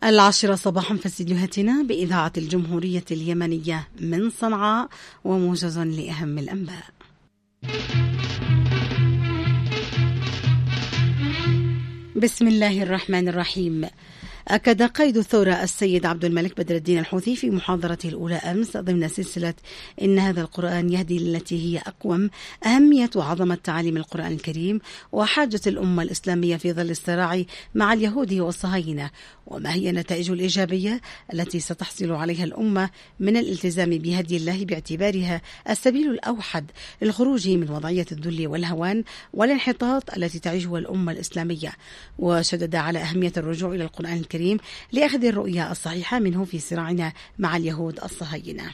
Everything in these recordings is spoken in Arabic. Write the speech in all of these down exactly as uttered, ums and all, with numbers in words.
العاشرة صباحا في استديوهاتنا بإذاعة الجمهورية اليمنية من صنعاء، وموجز لأهم الأنباء. بسم الله الرحمن الرحيم. أكد قائد الثورة السيد عبد الملك بدر الدين الحوثي في محاضرته الأولى أمس ضمن سلسلة إن هذا القرآن يهدي للتي هي أقوم أهمية وعظمة تعاليم القرآن الكريم وحاجة الأمة الإسلامية في ظل الصراع مع اليهود والصهاينة، وما هي النتائج الإيجابية التي ستحصل عليها الأمة من الالتزام بهدي الله باعتبارها السبيل الأوحد للخروج من وضعية الذل والهوان والانحطاط التي تعيشها الأمة الإسلامية. وشدد على أهمية الرجوع إلى القرآن الكريم لأخذ الرؤية الصحيحة منه في صراعنا مع اليهود الصهاينة.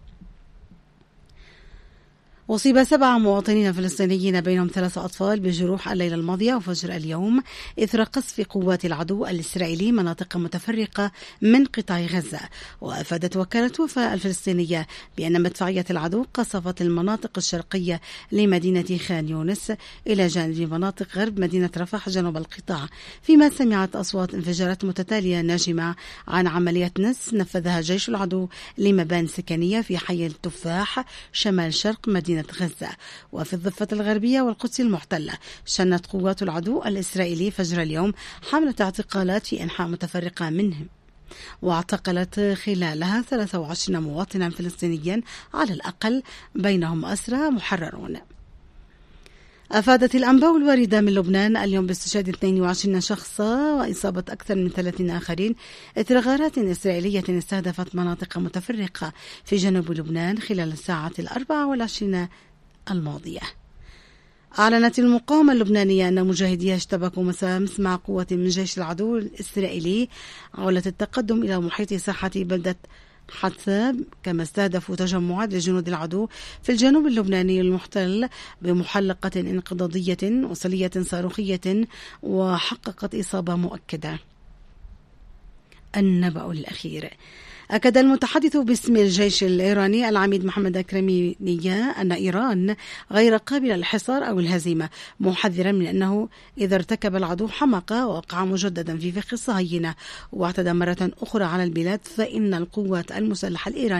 أصيب سبعة مواطنين فلسطينيين بينهم ثلاثة أطفال بجروح الليلة الماضية وفجر اليوم إثر قصف قوات العدو الإسرائيلي مناطق متفرقة من قطاع غزة. وأفادت وكالة وفاء الفلسطينية بأن مدفعية العدو قصفت المناطق الشرقية لمدينة خان يونس إلى جانب مناطق غرب مدينة رفح جنوب القطاع، فيما سمعت أصوات انفجارات متتالية ناجمة عن عملية نسف نفذها جيش العدو لمباني سكنية في حي التفاح شمال شرق مدينة غزة. وفي الضفة الغربية والقدس المحتلة شنت قوات العدو الإسرائيلي فجر اليوم حملة اعتقالات في أنحاء متفرقة منهم، واعتقلت خلالها ثلاثة وعشرين مواطنا فلسطينيا على الأقل، بينهم أسرى محررون. أفادت الأنباء الواردة من لبنان اليوم باستشهاد اثنين وعشرين شخصا وإصابة أكثر من ثلاثين آخرين إثر غارات إسرائيلية استهدفت مناطق متفرقة في جنوب لبنان خلال الساعة الأربع والعشرين الماضية. أعلنت المقاومة اللبنانية أن مجاهديها اشتبكوا مساء أمس مع قوة من جيش العدو الإسرائيلي عولة التقدم إلى محيط ساحة بلدة حتساب، كما استهدفوا تجمعات لجنود العدو في الجنوب اللبناني المحتل بمحلقة انقضاضية وصلية صاروخية وحققت إصابة مؤكدة. النبأ الأخير. أكد المتحدث باسم الجيش الإيراني العميد محمد أكرمينية أن إيران غير قابلة للحصار أو الهزيمة، محذرا من أنه إذا ارتكب العدو حمقة ووقع مجددا في فخ الصهاينة واعتدى مرة أخرى على البلاد فإن القوات المسلحة الإيرانية